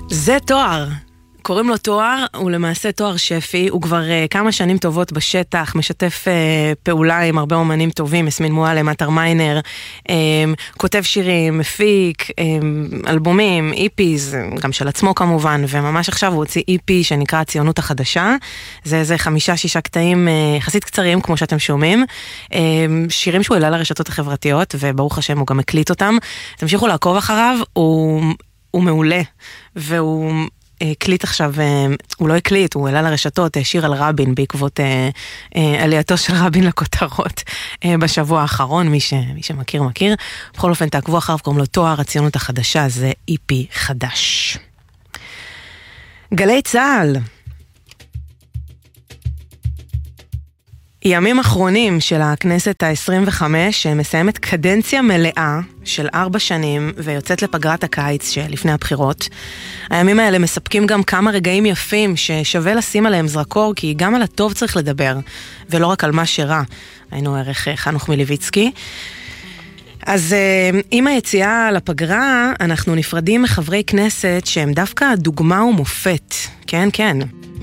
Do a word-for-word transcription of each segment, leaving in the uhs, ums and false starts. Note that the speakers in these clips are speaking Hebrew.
זה תואר. קוראים לו תואר, הוא למעשה תואר שפי, הוא כבר uh, כמה שנים טובות בשטח, משתף uh, פעולה עם הרבה אומנים טובים, יסמין מועלם, עטר מיינר, um, כותב שירים, מפיק, um, אלבומים, איפיז, גם של עצמו כמובן, וממש עכשיו הוא הוציא איפי שנקרא הציונות החדשה, זה איזה חמישה שישה קטעים uh, יחסית קצרים כמו שאתם שומעים, um, שירים שהוא העלה לרשתות החברתיות, וברוך השם הוא גם הקליט אותם, תמשיכו לעקוב אחריו, הוא, הוא מעולה, והוא... הקליט עכשיו, הוא לא הקליט, הוא העלה לרשתות שיר על רבין בעקבות עלייתו של רבין לכותרות בשבוע האחרון, מי, ש, מי שמכיר מכיר. בכל אופן תעקבו אחריו, קוראים לו תואר הציונות החדשה, זה איפי חדש. גלי צהל. ימים אחרונים של הכנסת ה-עשרים וחמש שמסיימת קדנציה מלאה של ארבע שנים ויוצאת לפגרת הקיץ שלפני הבחירות. הימים האלה מספקים גם כמה רגעים יפים ששווה לשים עליהם זרקור, כי גם על הטוב צריך לדבר ולא רק על מה שרע. היינו ערך חנוך מלביצקי. אז עם היציאה לפגרה אנחנו נפרדים מחברי כנסת שהם דווקא דוגמה ומופת. כן, כן.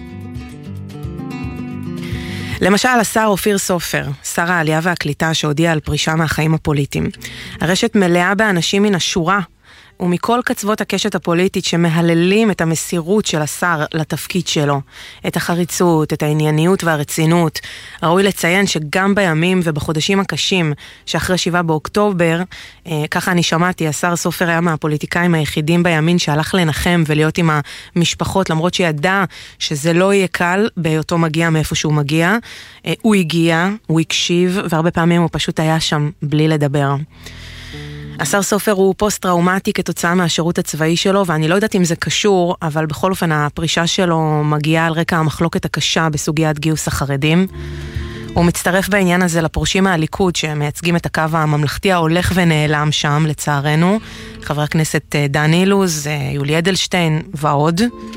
למשל, השר אופיר סופר, שר העלייה והקליטה שהודיע על פרישה מהחיים הפוליטיים. הרשת מלאה באנשים מן השורה ומכל קצוות הקשת הפוליטית שמהללים את המסירות של השר לתפקיד שלו, את החריצות, את הענייניות והרצינות. ראוי לציין שגם בימים ובחודשים הקשים שאחרי שבעה באוקטובר, אה, ככה אני שמעתי, השר סופר היה מהפוליטיקאים היחידים בימין שהלך לנחם ולהיות עם המשפחות, למרות שידע שזה לא יהיה קל בהיותו מגיע מאיפה שהוא מגיע. אה, הוא הגיע, הוא הקשיב, והרבה פעמים הוא פשוט היה שם בלי לדבר. השר סופר הוא פוסט-טראומטי כתוצאה מהשירות הצבאי שלו, ואני לא יודעת אם זה קשור, אבל בכל אופן הפרישה שלו מגיעה על רקע המחלוקת הקשה בסוגיית גיוס החרדים. הוא מצטרף בעניין הזה לפורשים מהליכוד שמייצגים את הקו הממלכתי ההולך ונעלם שם, לצערנו. חבר הכנסת דן אילוז, יולי אדלשטיין ועוד.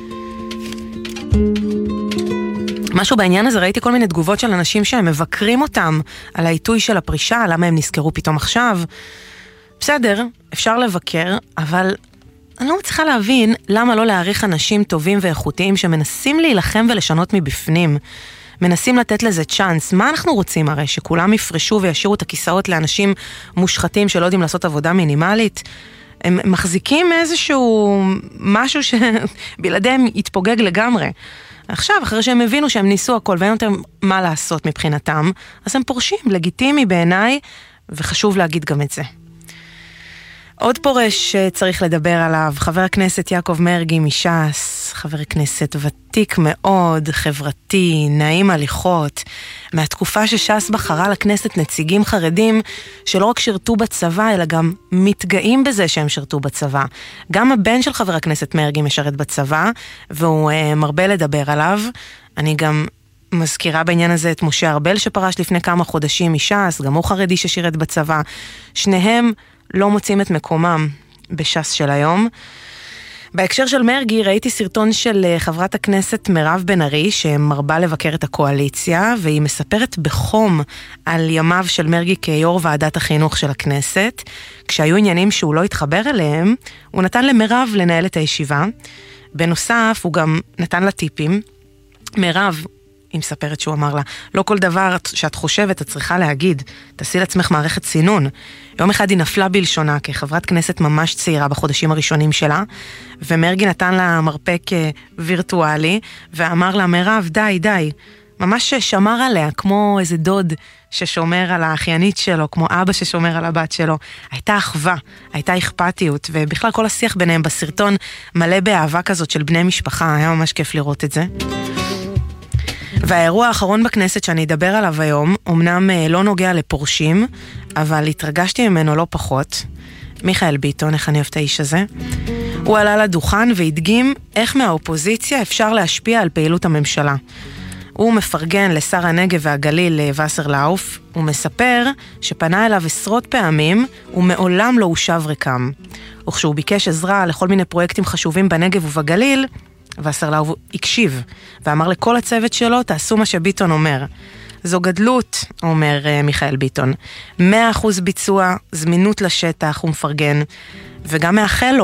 משהו בעניין הזה, ראיתי כל מיני תגובות של אנשים שהם מבקרים אותם על העיתוי של הפרישה, למה הם נזכרו פתאום עכשיו. בסדר, אפשר לבקר, אבל אני לא מצליחה להבין למה לא להעריך אנשים טובים ואיכותיים שמנסים להילחם ולשנות מבפנים. מנסים לתת לזה צ'אנס. מה אנחנו רוצים הרי? שכולם יפרשו וישירו את הכיסאות לאנשים מושחתים שלא יודעים לעשות עבודה מינימלית? הם מחזיקים איזשהו משהו שבלעדיהם יתפוגג לגמרי. עכשיו, אחרי שהם הבינו שהם ניסו הכל ואין יותר מה לעשות מבחינתם, אז הם פורשים, לגיטימי בעיניי, וחשוב להגיד גם את זה. עוד פורש שצריך לדבר עליו, חבר הכנסת יעקב מרגי מש"ס, חבר כנסת ותיק מאוד, חברתי, נעים הליכות, מהתקופה שש"ס בחרה לכנסת נציגים חרדים שלא רק שירתו בצבא, אלא גם מתגאים בזה שהם שירתו בצבא. גם הבן של חבר הכנסת מרגי משרת בצבא, והוא אה, מרבה לדבר עליו. אני גם מזכירה בעניין הזה את משה ארבל שפרש לפני כמה חודשים מש"ס, גם הוא חרדי ששירת בצבא. שניהם לא מוצאים את מקומם בש"ס של היום. בהקשר של מרגי ראיתי סרטון של חברת הכנסת מירב בן ארי שמרבה לבקר את הקואליציה, והיא מספרת בחום על ימיו של מרגי כיו"ר ועדת החינוך של הכנסת. כשהיו עניינים שהוא לא התחבר אליהם, הוא נתן למירב לנהל את הישיבה. בנוסף הוא גם נתן לה טיפים. מירב, היא מספרת שהוא אמר לה, לא כל דבר שאת חושבת את צריכה להגיד, תעשי לעצמך מערכת סינון. יום אחד היא נפלה בלשונה כחברת כנסת ממש צעירה בחודשים הראשונים שלה, ומרגי נתן לה מרפק וירטואלי, ואמר לה, מירב, די, די. ממש שמר עליה, כמו איזה דוד ששומר על האחיינית שלו, כמו אבא ששומר על הבת שלו. הייתה אחווה, הייתה אכפתיות, ובכלל כל השיח ביניהם בסרטון מלא באהבה כזאת של בני משפחה, היה ממש כיף לראות את זה. והאירוע האחרון בכנסת שאני אדבר עליו היום, אמנם לא נוגע לפורשים, אבל התרגשתי ממנו לא פחות. מיכאל ביטון, איך אני אוהב את האיש הזה? הוא עלה לדוכן והדגים איך מהאופוזיציה אפשר להשפיע על פעילות הממשלה. הוא מפרגן לשר הנגב והגליל וסרלאוף, הוא מספר שפנה אליו עשרות פעמים ומעולם לא הושב רקם. וכשהוא ביקש עזרה לכל מיני פרויקטים חשובים בנגב ובגליל, וסרלאוף הקשיב ואמר לכל הצוות שלו, תעשו מה שביטון אומר. זו גדלות, אומר uh, מיכאל ביטון. מאה אחוז ביצוע, זמינות לשטח, הוא מפרגן, וגם מאחל לו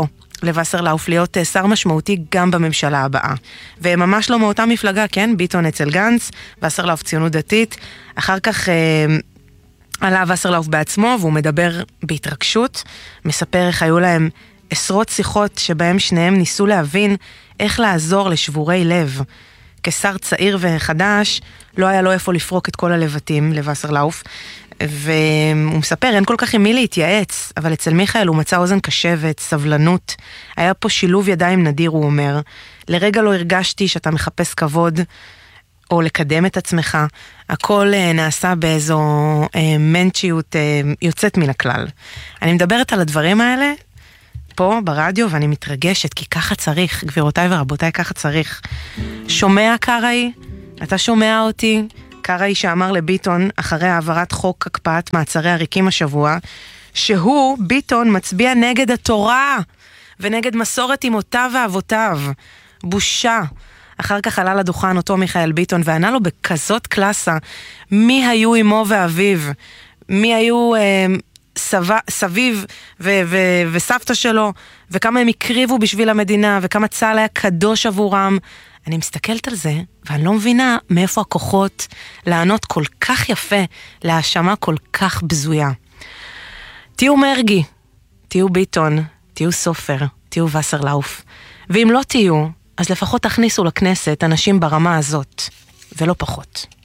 לווסרלאוף להיות שר משמעותי גם בממשלה הבאה. והם ממש לא מאותה מפלגה, כן? ביטון אצל גנץ, וסרלאוף ציונות דתית. אחר כך אה, עלה וסרלאוף בעצמו, והוא מדבר בהתרגשות, מספר איך היו להם עשרות שיחות שבהם שניהם ניסו להבין איך לעזור לשבורי לב. כשר צעיר וחדש, לא היה לו איפה לפרוק את כל הלבטים לווסרלאוף, והוא מספר, אין כל כך עם מי להתייעץ, אבל אצל מיכאל הוא מצא אוזן קשבת, סבלנות, היה פה שילוב ידיים נדיר, הוא אומר, לרגע לא הרגשתי שאתה מחפש כבוד, או לקדם את עצמך, הכל נעשה באיזו מנצ'יות יוצאת מן הכלל. אני מדברת על הדברים האלה, פה ברדיו, ואני מתרגשת, כי ככה צריך, גבירותיי ורבותיי, ככה צריך. שומע קראי? אתה שומע אותי? קראי שאמר לביטון, אחרי העברת חוק הקפאת מעצרי הריקים השבוע, שהוא, ביטון, מצביע נגד התורה, ונגד מסורת אמותיו ואבותיו. בושה. אחר כך עלה לדוכן אותו מיכאל ביטון, וענה לו בכזאת קלאסה, מי היו אמו ואביו? מי היו... אה, סב... סביב ו- ו- וסבתא שלו, וכמה הם הקריבו בשביל המדינה, וכמה צהל היה קדוש עבורם. אני מסתכלת על זה, ואני לא מבינה מאיפה הכוחות לענות כל כך יפה, להאשמה כל כך בזויה. תהיו מרגי, תהיו ביטון, תהיו סופר, תהיו וסרלאוף. ואם לא תהיו, אז לפחות תכניסו לכנסת אנשים ברמה הזאת, ולא פחות.